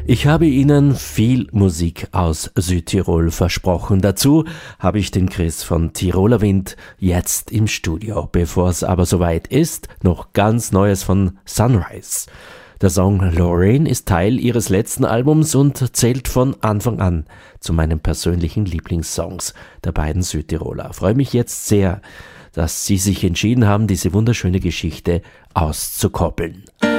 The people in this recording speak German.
Ich habe Ihnen viel Musik aus Südtirol versprochen. Dazu habe ich den Chris von Tiroler Wind jetzt im Studio. Bevor es aber soweit ist, noch ganz Neues von Sunrise. Der Song Lorraine ist Teil ihres letzten Albums und zählt von Anfang an zu meinen persönlichen Lieblingssongs der beiden Südtiroler. Ich freue mich jetzt sehr, dass Sie sich entschieden haben, diese wunderschöne Geschichte auszukoppeln.